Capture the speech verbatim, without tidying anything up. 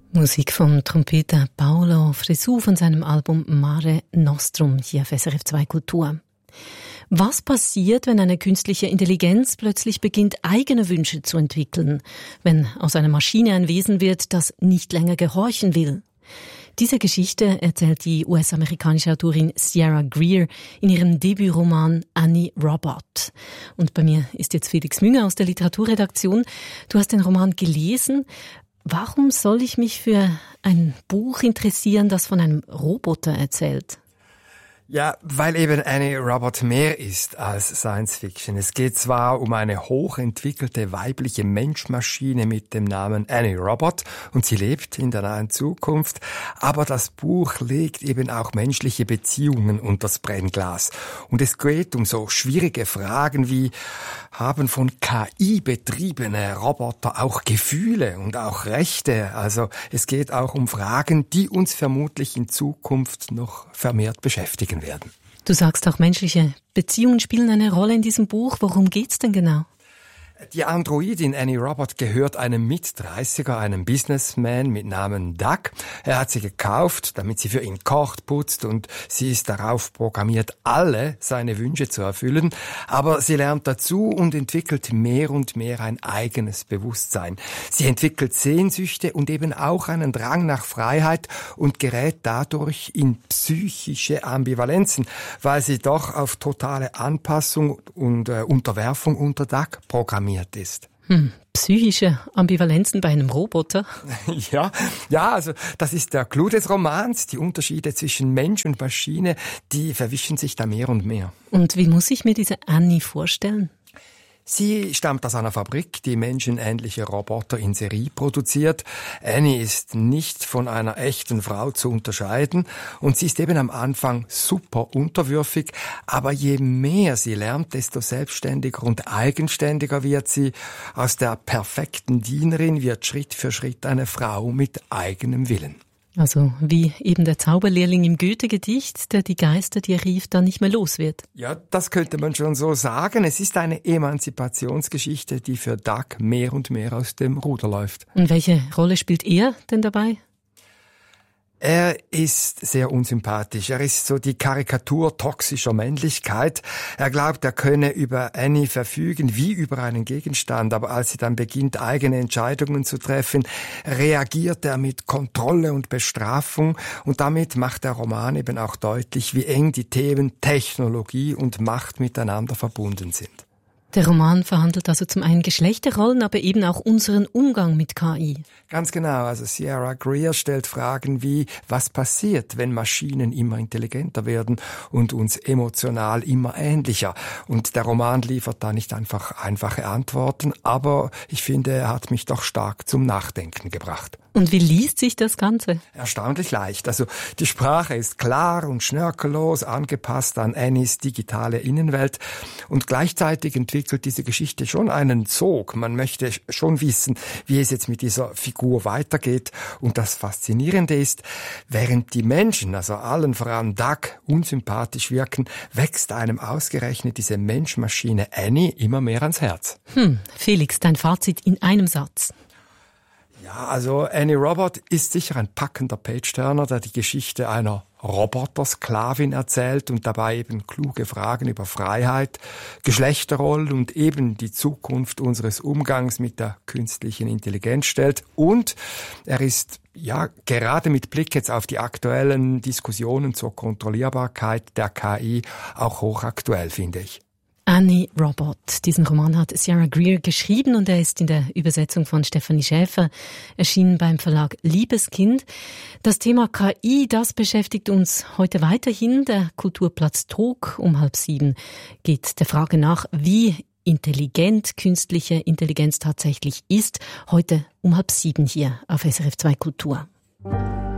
Musik vom Trompeter Paolo Fresu von seinem Album Mare Nostrum hier auf S R F zwei Kultur. Was passiert, wenn eine künstliche Intelligenz plötzlich beginnt, eigene Wünsche zu entwickeln? Wenn aus einer Maschine ein Wesen wird, das nicht länger gehorchen will? Diese Geschichte erzählt die U S-amerikanische Autorin Sierra Greer in ihrem Debütroman Annie Robot. Und bei mir ist jetzt Felix Münger aus der Literaturredaktion. Du hast den Roman gelesen. Warum soll ich mich für ein Buch interessieren, das von einem Roboter erzählt? Ja, weil eben Annie Robot mehr ist als Science Fiction. Es geht zwar um eine hochentwickelte weibliche Menschmaschine mit dem Namen Annie Robot und sie lebt in der nahen Zukunft, aber das Buch legt eben auch menschliche Beziehungen unters Brennglas. Und es geht um so schwierige Fragen wie, haben von K I betriebene Roboter auch Gefühle und auch Rechte? Also es geht auch um Fragen, die uns vermutlich in Zukunft noch vermehrt beschäftigen werden. Du sagst auch, menschliche Beziehungen spielen eine Rolle in diesem Buch. Worum geht's denn genau? Die Androidin Annie Robot gehört einem Mit-dreißiger, einem Businessman mit Namen Doug. Er hat sie gekauft, damit sie für ihn kocht, putzt und sie ist darauf programmiert, alle seine Wünsche zu erfüllen. Aber sie lernt dazu und entwickelt mehr und mehr ein eigenes Bewusstsein. Sie entwickelt Sehnsüchte und eben auch einen Drang nach Freiheit und gerät dadurch in psychische Ambivalenzen, weil sie doch auf totale Anpassung und äh, Unterwerfung unter Doug programmiert ist. Hm, psychische Ambivalenzen bei einem Roboter? Ja, ja, also das ist der Clou des Romans. Die Unterschiede zwischen Mensch und Maschine, die verwischen sich da mehr und mehr. Und wie muss ich mir diese Annie vorstellen? Sie stammt aus einer Fabrik, die menschenähnliche Roboter in Serie produziert. Annie ist nicht von einer echten Frau zu unterscheiden und sie ist eben am Anfang super unterwürfig, aber je mehr sie lernt, desto selbstständiger und eigenständiger wird sie. Aus der perfekten Dienerin wird Schritt für Schritt eine Frau mit eigenem Willen. Also wie eben der Zauberlehrling im Goethe-Gedicht, der die Geister, die er rief, dann nicht mehr los wird. Ja, das könnte man schon so sagen. Es ist eine Emanzipationsgeschichte, die für Doug mehr und mehr aus dem Ruder läuft. Und welche Rolle spielt er denn dabei? Er ist sehr unsympathisch. Er ist so die Karikatur toxischer Männlichkeit. Er glaubt, er könne über Annie verfügen wie über einen Gegenstand. Aber als sie dann beginnt, eigene Entscheidungen zu treffen, reagiert er mit Kontrolle und Bestrafung. Und damit macht der Roman eben auch deutlich, wie eng die Themen Technologie und Macht miteinander verbunden sind. Der Roman verhandelt also zum einen Geschlechterrollen, aber eben auch unseren Umgang mit K I. Ganz genau. Also Sierra Greer stellt Fragen wie, was passiert, wenn Maschinen immer intelligenter werden und uns emotional immer ähnlicher? Und der Roman liefert da nicht einfach einfache Antworten, aber ich finde, er hat mich doch stark zum Nachdenken gebracht. Und wie liest sich das Ganze? Erstaunlich leicht. Also die Sprache ist klar und schnörkellos, angepasst an Annies digitale Innenwelt und gleichzeitig entwickelt diese Geschichte schon einen Sog. Man möchte schon wissen, wie es jetzt mit dieser Figur weitergeht. Und das Faszinierende ist, während die Menschen, also allen voran Doug, unsympathisch wirken, wächst einem ausgerechnet diese Menschmaschine Annie immer mehr ans Herz. Hm, Felix, dein Fazit in einem Satz. Ja, also Annie Robot ist sicher ein packender Page-Turner, der die Geschichte einer Robotersklavin erzählt und dabei eben kluge Fragen über Freiheit, Geschlechterrollen und eben die Zukunft unseres Umgangs mit der künstlichen Intelligenz stellt. Und er ist ja gerade mit Blick jetzt auf die aktuellen Diskussionen zur Kontrollierbarkeit der K I auch hochaktuell, finde ich. Annie Robot. Diesen Roman hat Sierra Greer geschrieben und er ist in der Übersetzung von Stefanie Schäfer erschienen beim Verlag Liebeskind. Das Thema K I, das beschäftigt uns heute weiterhin. Der Kulturplatz Talk um halb sieben geht der Frage nach, wie intelligent künstliche Intelligenz tatsächlich ist. Heute um halb sieben hier auf S R F zwei Kultur.